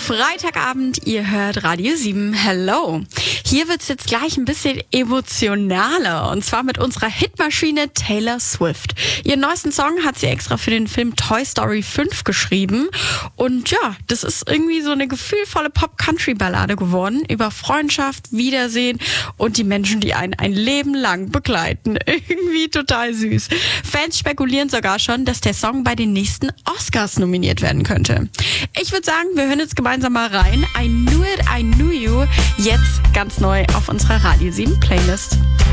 Freitagabend, ihr hört Radio 7. Hello. Hier wird's jetzt gleich ein bisschen emotionaler und zwar mit unserer Hitmaschine Taylor Swift. Ihren neuesten Song hat sie extra für den Film Toy Story 5 geschrieben und ja, das ist irgendwie so eine gefühlvolle Pop-Country-Ballade geworden über Freundschaft, Wiedersehen und die Menschen, die einen ein Leben lang begleiten. Irgendwie total süß. Fans spekulieren sogar schon, dass der Song bei den nächsten Oscars nominiert werden könnte. Ich würde sagen, wir hören jetzt gemeinsam mal rein. I Knew It, I Knew You, jetzt ganz neu auf unserer Radio 7 Playlist.